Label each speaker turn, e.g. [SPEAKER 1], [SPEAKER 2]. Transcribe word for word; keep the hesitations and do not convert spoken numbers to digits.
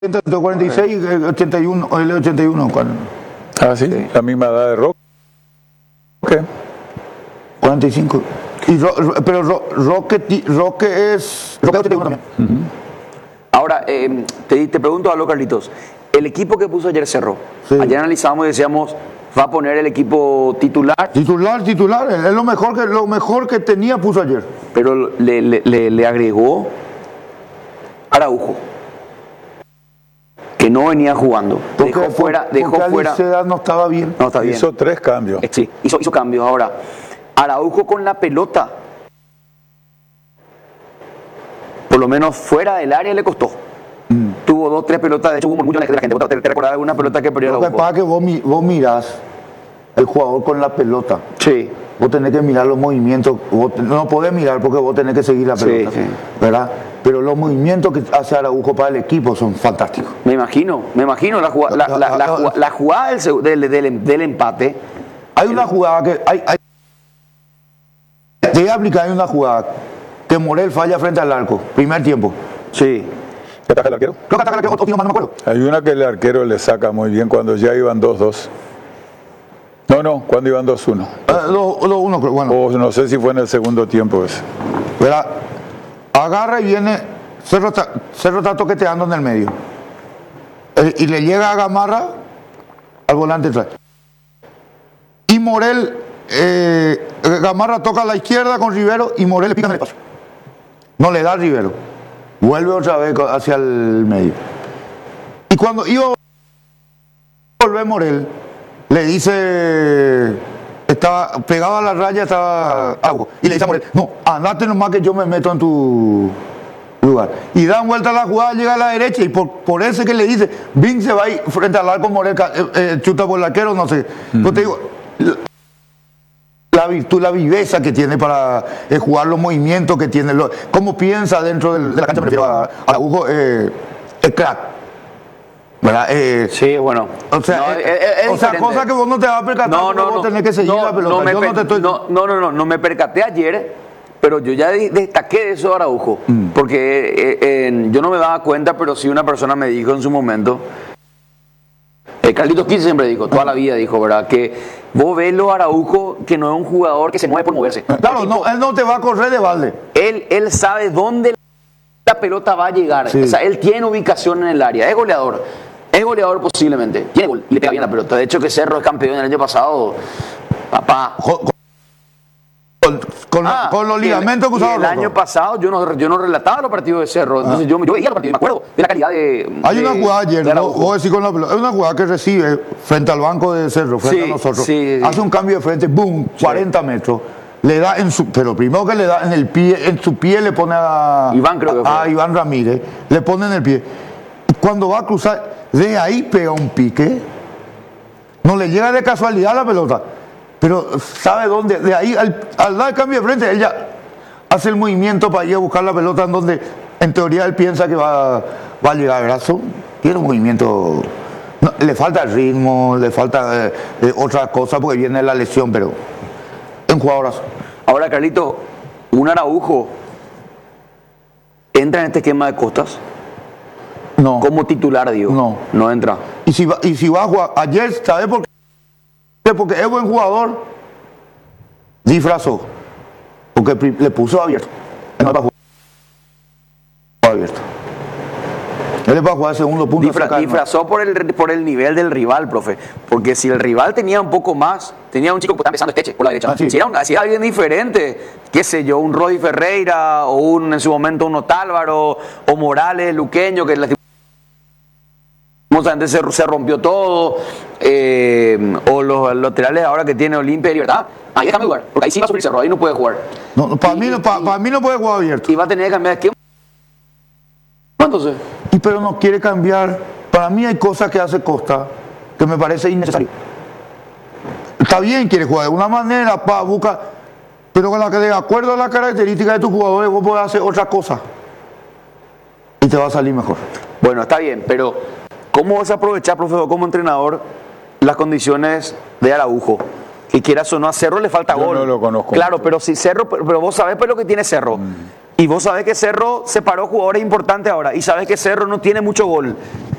[SPEAKER 1] cuarenta y seis y el ochenta y uno, el ochenta y uno.
[SPEAKER 2] Ah, sí, sí, la misma edad de Roque. Okay.
[SPEAKER 1] cuarenta y cinco. Y Ro, pero Ro, Roque, Roque es. Roque ochenta y uno también.
[SPEAKER 3] Uh-huh. Ahora, eh, te, te pregunto algo, Carlitos. El equipo que puso ayer Cerro, sí. Ayer analizábamos y decíamos, va a poner el equipo titular.
[SPEAKER 1] Titular, titular, es lo mejor que, lo mejor que tenía puso ayer.
[SPEAKER 3] Pero le, le, le, le agregó Araujo, que no venía jugando.
[SPEAKER 1] Porque,
[SPEAKER 3] dejó fuera, dejó fuera.
[SPEAKER 1] Seda no estaba bien.
[SPEAKER 3] No está bien.
[SPEAKER 2] Hizo tres cambios.
[SPEAKER 3] Sí, hizo, hizo cambios. Ahora, Araujo con la pelota, por lo menos fuera del área le costó. Mm. Tuvo dos, tres pelotas, de hecho hubo mucho de la gente. ¿Te, te recordás alguna pelota que perdió
[SPEAKER 1] Araujo? Lo que pasa es que vos, vos mirás el jugador con la pelota.
[SPEAKER 3] Sí.
[SPEAKER 1] Vos tenés que mirar los movimientos, vos no podés mirar porque vos tenés que seguir la pelota, sí, sí. ¿verdad? Pero los movimientos que hace Araujo para el equipo son fantásticos.
[SPEAKER 3] Me imagino, me imagino la jugada, la, la, la, la, la jugada del, del, del, del empate.
[SPEAKER 1] Hay una jugada que hay, hay te voy a aplicar, hay una jugada que Morel falla frente al arco, primer tiempo.
[SPEAKER 3] Sí.
[SPEAKER 2] ¿Qué ataca el arquero?
[SPEAKER 1] Creo que ataca el arquero, otro más no me acuerdo.
[SPEAKER 2] Hay una que el arquero le saca muy bien cuando ya iban dos dos. No, no, cuando iban dos uno.
[SPEAKER 1] dos uno, bueno.
[SPEAKER 2] O no sé si fue en el segundo tiempo ese.
[SPEAKER 1] ¿Verdad? Agarra y viene, Cerro está, Cerro está toqueteando en el medio. Eh, y le llega a Gamarra al volante atrás. Y Morel, eh, Gamarra toca a la izquierda con Rivero y Morel le pica en el espacio. No le da a Rivero. Vuelve otra vez hacia el medio. Y cuando iba a volver Morel, le dice, estaba pegado a la raya, estaba agua. Y le dice a Morel, no, andate nomás que yo me meto en tu lugar. Y dan vuelta a la jugada, llega a la derecha y por, por ese que le dice, Vin se va ahí frente al arco, Morel eh, eh, chuta por el arquero, no sé. Mm. Yo te digo, la virtud, la viveza que tiene para eh, jugar, los movimientos que tiene, lo, cómo piensa dentro del, de la cancha, me refiero a, a Araujo, eh, es crack. ¿Verdad? Eh,
[SPEAKER 3] sí, bueno.
[SPEAKER 1] O sea,
[SPEAKER 3] no,
[SPEAKER 1] eh,
[SPEAKER 3] es, es
[SPEAKER 1] o sea cosas que vos no te vas a percatar,
[SPEAKER 3] no, no,
[SPEAKER 1] vos
[SPEAKER 3] no,
[SPEAKER 1] tenés que seguir
[SPEAKER 3] no,
[SPEAKER 1] la pelota.
[SPEAKER 3] No, me
[SPEAKER 1] yo
[SPEAKER 3] per,
[SPEAKER 1] no, te estoy...
[SPEAKER 3] no, no, no, no, no me percaté ayer, pero yo ya destaqué de eso de Araujo, mm. porque eh, eh, yo no me daba cuenta, pero sí una persona me dijo en su momento, eh, Carlitos quince siempre dijo, toda la vida dijo, ¿verdad? Que vos ves lo Araujo, que no es un jugador que se mueve por moverse.
[SPEAKER 1] Claro, no, él no te va a correr de balde.
[SPEAKER 3] Él, él sabe dónde la pelota va a llegar, sí. O sea, él tiene ubicación en el área, es goleador. Es goleador posiblemente, tiene gol, le pega bien la pelota. De hecho que Cerro es campeón el año pasado, papá.
[SPEAKER 1] Con, con, con, ah, con los ligamentos que usaban.
[SPEAKER 3] El año pasado yo no, yo no relataba los partidos de Cerro, entonces ah. yo, yo veía los partidos, me acuerdo de la calidad de...
[SPEAKER 1] Hay
[SPEAKER 3] de,
[SPEAKER 1] una jugada ayer, no, voy a decir con la pelota, hay una jugada que recibe frente al banco de Cerro, frente
[SPEAKER 3] sí,
[SPEAKER 1] a nosotros,
[SPEAKER 3] sí,
[SPEAKER 1] hace un cambio de frente, boom, sí. cuarenta metros. Le da en su, pero primero que le da en el pie, en su pie le pone a...
[SPEAKER 3] Iván creo que fue.
[SPEAKER 1] A Iván Ramírez, le pone en el pie. Cuando va a cruzar... De ahí pega un pique, no le llega de casualidad la pelota, pero sabe dónde, de ahí al, al dar el cambio de frente, él ya hace el movimiento para ir a buscar la pelota en donde en teoría él piensa que va, va a llegar al brazo, tiene un movimiento, no, le falta el ritmo, le falta eh, eh, otra cosa porque viene la lesión, pero es un jugadorazo.
[SPEAKER 3] Ahora Carlito, un Araujo entra en este esquema de Costas.
[SPEAKER 1] No.
[SPEAKER 3] Como titular, digo.
[SPEAKER 1] No.
[SPEAKER 3] No entra.
[SPEAKER 1] Y si va, y si va a jugar, ayer, ¿sabes por qué? Porque es buen jugador, disfrazó. Porque le puso abierto. Él no va a jugar abierto. Él le va a jugar segundo punto.
[SPEAKER 3] Disfra, disfrazó por el, por el nivel del rival, profe. Porque si el rival tenía un poco más, tenía un chico que estaba empezando Esteche por la derecha. Ah, sí. Si era, un, si era alguien diferente, qué sé yo, un Rodi Ferreira, o un, en su momento un Otálvaro, o Morales, Luqueño, que se, se rompió todo, eh, o los laterales ahora que tiene Olimpia y Libertad, ahí déjame jugar, porque ahí sí va a subir Cerro, ahí no puede jugar.
[SPEAKER 1] No, no, para, y, mí no, para, para mí no puede jugar abierto.
[SPEAKER 3] Y va a tener que cambiar de esquema. Entonces.
[SPEAKER 1] Y pero no quiere cambiar. Para mí hay cosas que hace Costa que me parece innecesario. Está bien, quiere jugar de una manera, para buscar, pero con la que de acuerdo a las características de tus jugadores vos podés hacer otra cosa y te va a salir mejor.
[SPEAKER 3] Bueno, está bien, pero ¿cómo vas a aprovechar, profesor, como entrenador, las condiciones de Araujo? Que quieras o no, a Cerro le falta
[SPEAKER 2] Yo
[SPEAKER 3] gol.
[SPEAKER 2] No lo conozco.
[SPEAKER 3] Claro, mucho. Pero si Cerro, pero, pero vos sabés pues lo que tiene Cerro. Mm. Y vos sabés que Cerro separó jugadores importantes ahora. Y sabés que Cerro no tiene mucho gol.